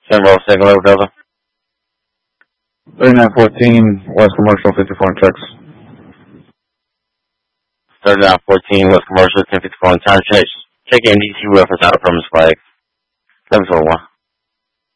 Central Single Delta. 3914 West Commercial 54 checks. 3914 West Commercial 1054 on time checks. Check NDC reference out of premise flag. 741.